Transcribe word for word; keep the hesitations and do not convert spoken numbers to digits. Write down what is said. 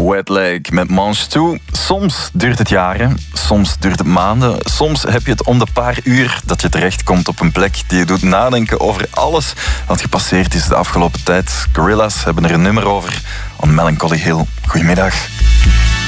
Wet Leg met Mange Two. Soms duurt het jaren, soms duurt het maanden. Soms heb je het om de paar uur dat je terechtkomt op een plek die je doet nadenken over alles wat gepasseerd is de afgelopen tijd. Gorillaz hebben er een nummer over, On Melancholy Hill. Goedemiddag.